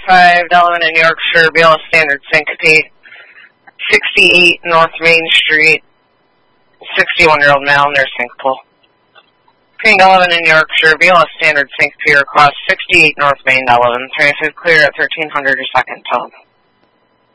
25 Delavan and Yorkshire, BLS Standard Syncope, 68 North Main Street, 61-year-old male, near Sync Pool. Between Delavan and Yorkshire, BLS Standard Syncope across 68 North Main Delavan, 25 clear at 1300 your second tone.